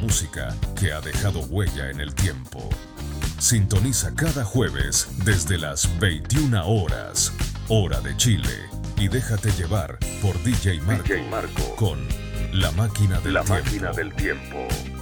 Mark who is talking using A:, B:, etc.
A: música que ha dejado huella en el tiempo. Sintoniza cada jueves desde las 21 horas, hora de Chile, y déjate llevar por DJ Marco, con La Máquina del Tiempo.